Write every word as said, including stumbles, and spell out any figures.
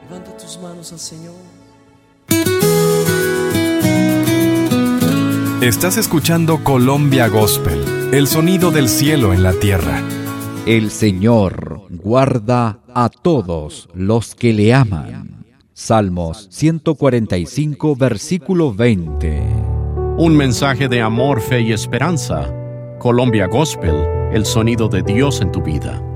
Levanta tus manos al Señor. Estás escuchando Colombia Gospel, el sonido del cielo en la tierra. El Señor guarda a todos los que le aman. Salmos ciento cuarenta y cinco, versículo veinte. Un mensaje de amor, fe y esperanza. Colombia Gospel, el sonido de Dios en tu vida.